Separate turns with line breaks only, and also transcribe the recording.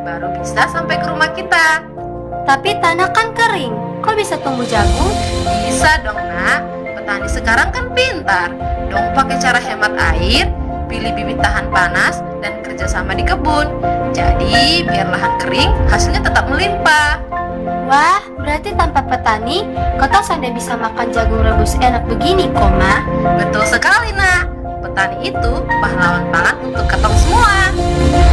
baru bisa sampai ke rumah kita.
Tapi tanah kan kering, kok bisa tumbuh jagung?
Bisa dong nak, petani sekarang kan pintar. Dong pakai cara hemat air, pilih bibit tahan panas, dan kerjasama di kebun. Jadi biar lahan kering, hasilnya tetap melimpah.
Wah, berarti tanpa petani, kota sudah bisa makan jagung rebus enak begini, koma.
Betul sekali nak, petani itu pahlawan pangan untuk ketong semua.